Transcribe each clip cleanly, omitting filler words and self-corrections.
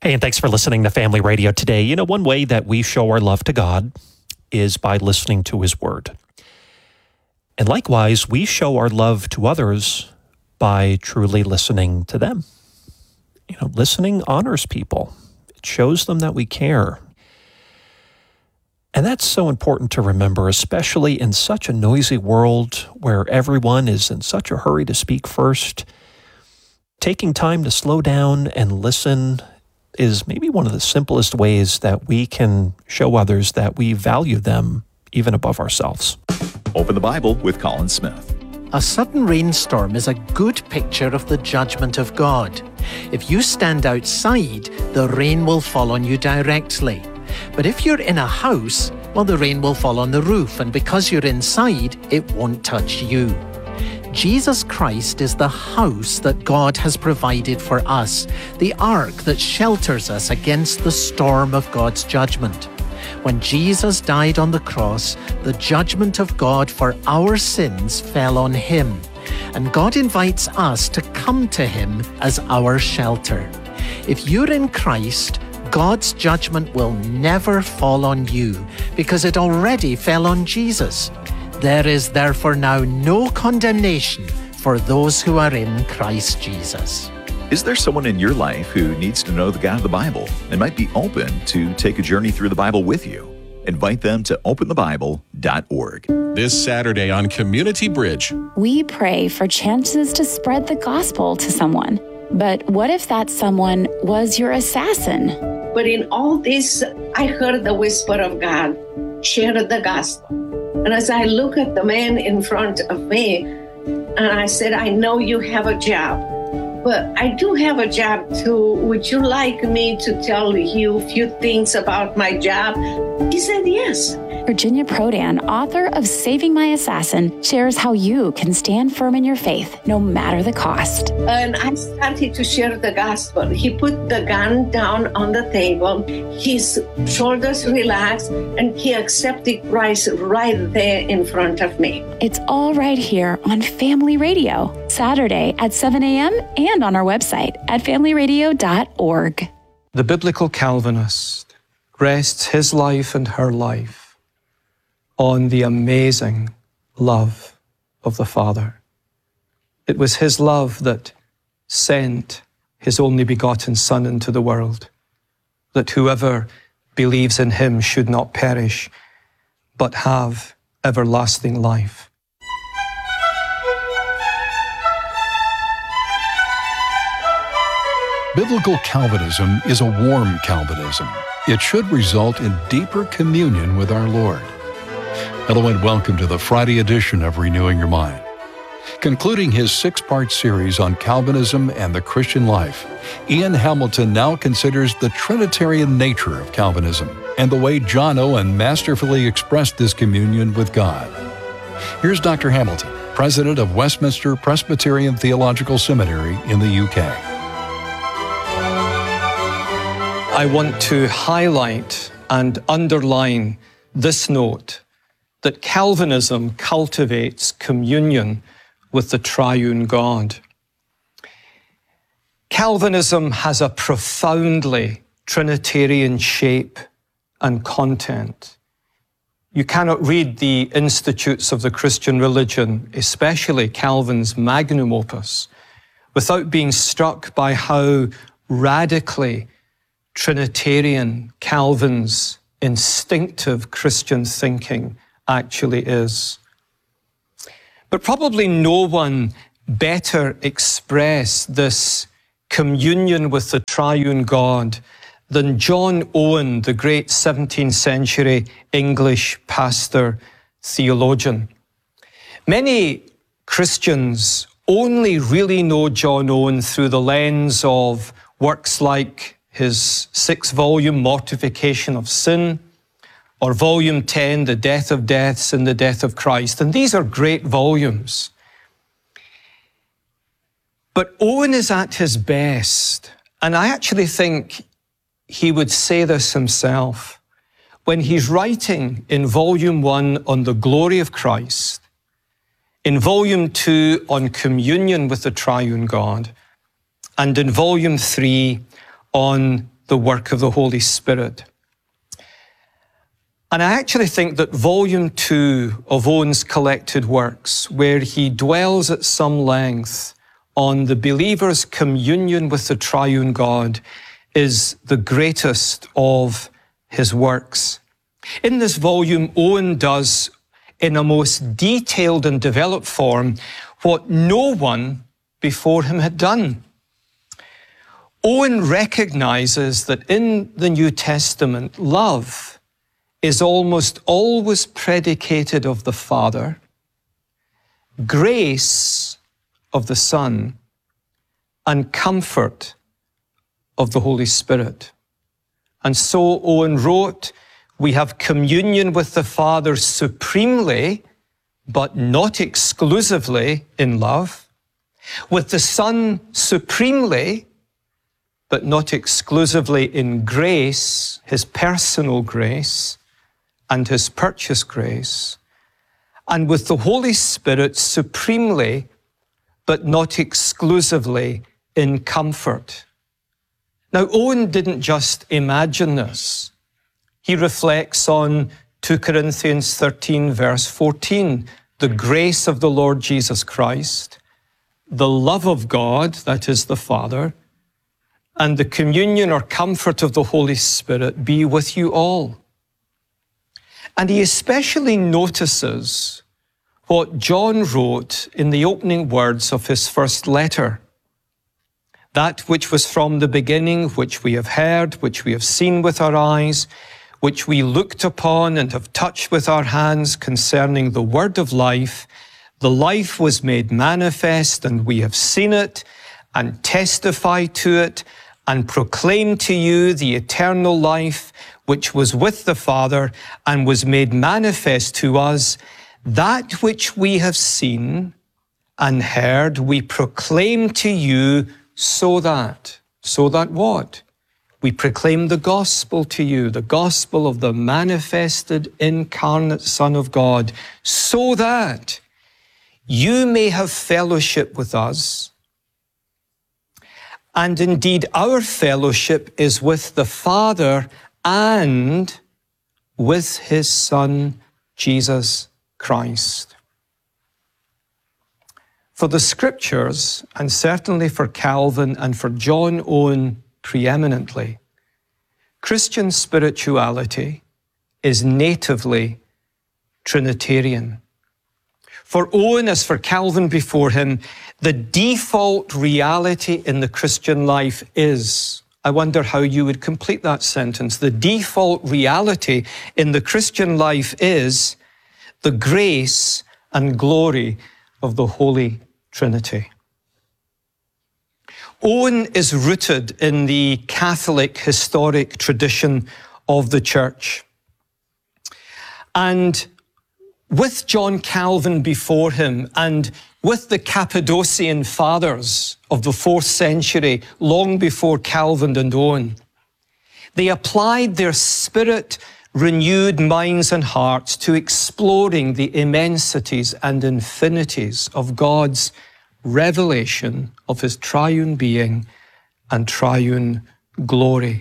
Hey, and thanks for listening to Family Radio today. You know, one way that we show our love to God is by listening to His Word. And likewise, we show our love to others by truly listening to them. You know, listening honors people. It shows them that we care. And that's so important to remember, especially in such a noisy world where everyone is in such a hurry to speak first. Taking time to slow down and listen is maybe one of the simplest ways that we can show others that we value them even above ourselves. Open the Bible with Colin Smith. A sudden rainstorm is a good picture of the judgment of God. If you stand outside, the rain will fall on you directly. But if you're in a house, well, the rain will fall on the roof, and because you're inside, it won't touch you. Jesus Christ is the house that God has provided for us, the ark that shelters us against the storm of God's judgment. When Jesus died on the cross, the judgment of God for our sins fell on Him, and God invites us to come to Him as our shelter. If you're in Christ, God's judgment will never fall on you because it already fell on Jesus. There is therefore now no condemnation for those who are in Christ Jesus. Is there someone in your life who needs to know the God of the Bible and might be open to take a journey through the Bible with you? Invite them to openthebible.org. This Saturday on Community Bridge, we pray for chances to spread the gospel to someone. But what if that someone was your assassin? But in all this, I heard the whisper of God, share the gospel. And as I look at the man in front of me, and I said, I know you have a job, but I do have a job too. Would you like me to tell you a few things about my job? He said, yes. Virginia Prodan, author of Saving My Assassin, shares how you can stand firm in your faith, no matter the cost. And I started to share the gospel. He put the gun down on the table, his shoulders relaxed, and he accepted Christ right there in front of me. It's all right here on Family Radio, Saturday at 7 a.m. and on our website at familyradio.org. The biblical Calvinist rests his life and her life on the amazing love of the Father. It was His love that sent His only begotten Son into the world, that whoever believes in Him should not perish, but have everlasting life. Biblical Calvinism is a warm Calvinism. It should result in deeper communion with our Lord. Hello and welcome to the Friday edition of Renewing Your Mind. Concluding his 6-part series on Calvinism and the Christian life, Ian Hamilton now considers the Trinitarian nature of Calvinism and the way John Owen masterfully expressed this communion with God. Here's Dr. Hamilton, president of Westminster Presbyterian Theological Seminary in the UK. I want to highlight and underline this note that Calvinism cultivates communion with the triune God. Calvinism has a profoundly Trinitarian shape and content. You cannot read the Institutes of the Christian Religion, especially Calvin's magnum opus, without being struck by how radically Trinitarian Calvin's instinctive Christian thinking actually is. But probably no one better expressed this communion with the triune God than John Owen, the great 17th century English pastor theologian. Many Christians only really know John Owen through the lens of works like his 6-volume Mortification of Sin, or volume 10, The Death of Deaths and the Death of Christ. And these are great volumes. But Owen is at his best, and I actually think he would say this himself, when he's writing in volume 1 on the glory of Christ, in volume 2 on communion with the triune God, and in volume 3 on the work of the Holy Spirit. And I actually think that Volume 2 of Owen's collected works, where he dwells at some length on the believer's communion with the triune God, is the greatest of his works. In this volume, Owen does, in a most detailed and developed form, what no one before him had done. Owen recognizes that in the New Testament, love is almost always predicated of the Father, grace of the Son, and comfort of the Holy Spirit. And so Owen wrote, we have communion with the Father supremely, but not exclusively in love, with the Son supremely, but not exclusively in grace, his personal grace, and his purchase grace, and with the Holy Spirit supremely, but not exclusively in comfort. Now, Owen didn't just imagine this. He reflects on 2 Corinthians 13, verse 14, the grace of the Lord Jesus Christ, the love of God, that is the Father, and the communion or comfort of the Holy Spirit be with you all. And he especially notices what John wrote in the opening words of his first letter. That which was from the beginning, which we have heard, which we have seen with our eyes, which we looked upon and have touched with our hands concerning the word of life. The life was made manifest, and we have seen it and testify to it and proclaim to you the eternal life which was with the Father and was made manifest to us. That which we have seen and heard, we proclaim to you, so that what? We proclaim the gospel to you, the gospel of the manifested incarnate Son of God, so that you may have fellowship with us. And indeed, our fellowship is with the Father and with his Son, Jesus Christ. For the Scriptures, and certainly for Calvin and for John Owen preeminently, Christian spirituality is natively Trinitarian. For Owen, as for Calvin before him, the default reality in the Christian life is, I wonder how you would complete that sentence, the default reality in the Christian life is the grace and glory of the Holy Trinity. Owen is rooted in the Catholic historic tradition of the Church. And with John Calvin before him, and with the Cappadocian fathers of the 4th century, long before Calvin and Owen, they applied their spirit-renewed minds and hearts to exploring the immensities and infinities of God's revelation of his triune being and triune glory.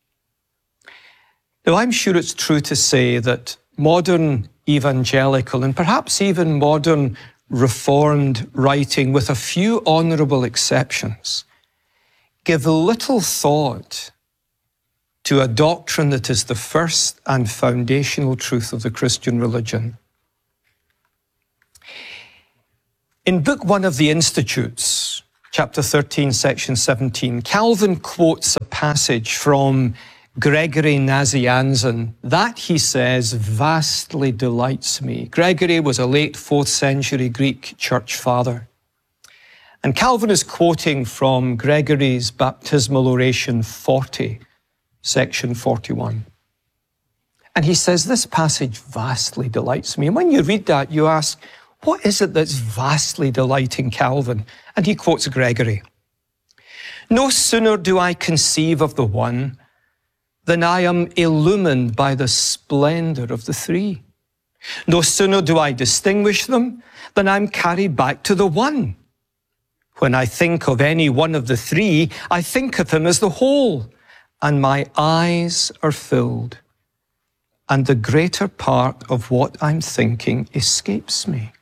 Now, I'm sure it's true to say that modern evangelical and perhaps even modern Reformed writing, with a few honourable exceptions, give little thought to a doctrine that is the first and foundational truth of the Christian religion. In Book 1 of the Institutes, chapter 13, section 17, Calvin quotes a passage from Gregory Nazianzen. That, he says, vastly delights me. Gregory was a late 4th century Greek church father. And Calvin is quoting from Gregory's baptismal oration 40, section 41. And he says, this passage vastly delights me. And when you read that, you ask, what is it that's vastly delighting Calvin? And he quotes Gregory. No sooner do I conceive of the one than I am illumined by the splendor of the three. No sooner do I distinguish them than I'm carried back to the one. When I think of any one of the three, I think of him as the whole, and my eyes are filled, and the greater part of what I'm thinking escapes me.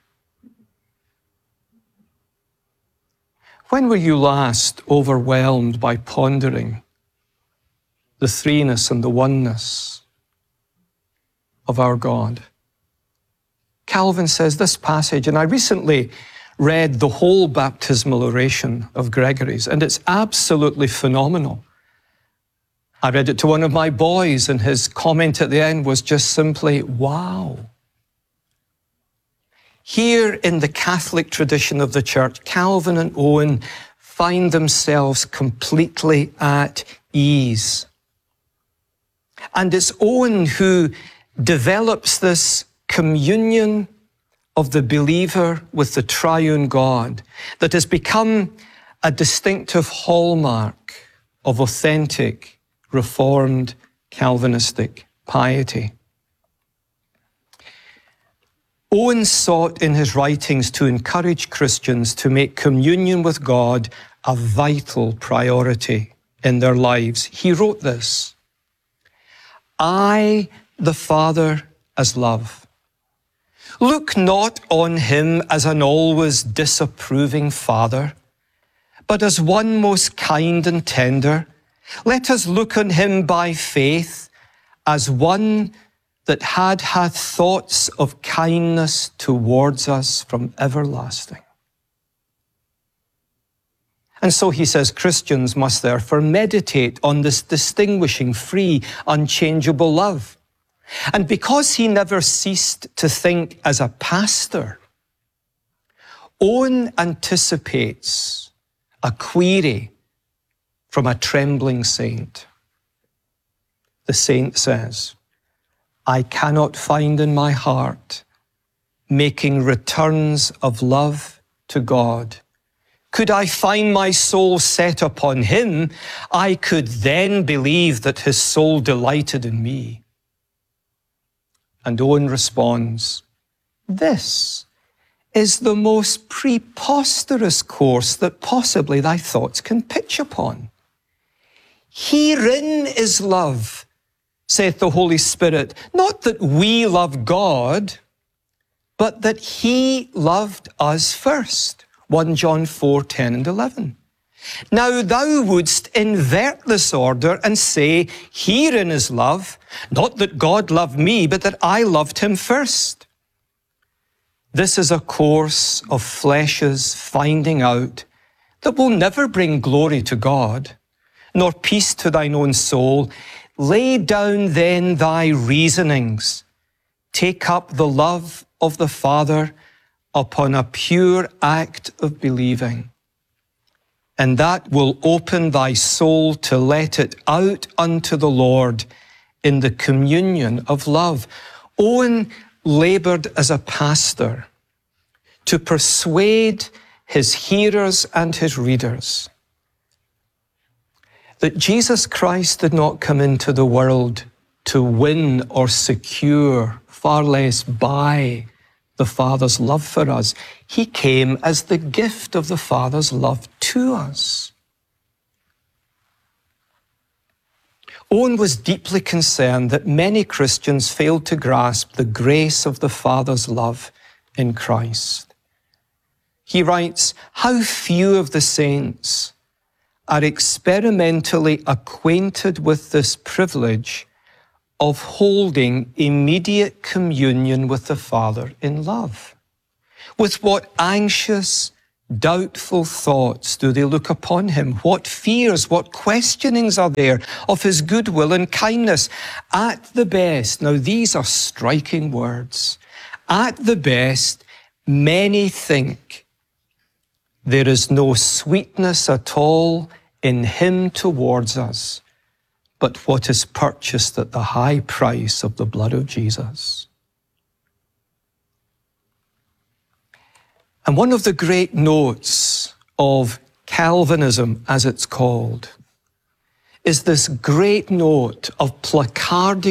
When were you last overwhelmed by pondering the threeness and the oneness of our God? Calvin says this passage, and I recently read the whole baptismal oration of Gregory's, and it's absolutely phenomenal. I read it to one of my boys, and his comment at the end was just simply, wow. Here in the Catholic tradition of the Church, Calvin and Owen find themselves completely at ease. And it's Owen who develops this communion of the believer with the triune God that has become a distinctive hallmark of authentic, Reformed, Calvinistic piety. Owen sought in his writings to encourage Christians to make communion with God a vital priority in their lives. He wrote this: I, the Father, as love, look not on him as an always disapproving father, but as one most kind and tender. Let us look on him by faith as one that hath thoughts of kindness towards us from everlasting. And so he says Christians must therefore meditate on this distinguishing, free, unchangeable love. And because he never ceased to think as a pastor, Owen anticipates a query from a trembling saint. The saint says, I cannot find in my heart making returns of love to God. Could I find my soul set upon him, I could then believe that his soul delighted in me. And Owen responds, this is the most preposterous course that possibly thy thoughts can pitch upon. Herein is love, saith the Holy Spirit, not that we love God, but that he loved us first. 1 John 4, 10 and 11. Now thou wouldst invert this order and say, herein is love, not that God loved me, but that I loved him first. This is a course of flesh's finding out that will never bring glory to God, nor peace to thine own soul. Lay down then thy reasonings. Take up the love of the Father upon a pure act of believing. And that will open thy soul to let it out unto the Lord in the communion of love. Owen labored as a pastor to persuade his hearers and his readers that Jesus Christ did not come into the world to win or secure, far less buy, the Father's love for us. He came as the gift of the Father's love to us. Owen was deeply concerned that many Christians failed to grasp the grace of the Father's love in Christ. He writes, how few of the saints are experimentally acquainted with this privilege of holding immediate communion with the Father in love. With what anxious, doubtful thoughts do they look upon him? What fears, what questionings are there of his goodwill and kindness? At the best, now these are striking words, at the best, many think there is no sweetness at all in him towards us, but what is purchased at the high price of the blood of Jesus. And one of the great notes of Calvinism, as it's called, is this great note of placarding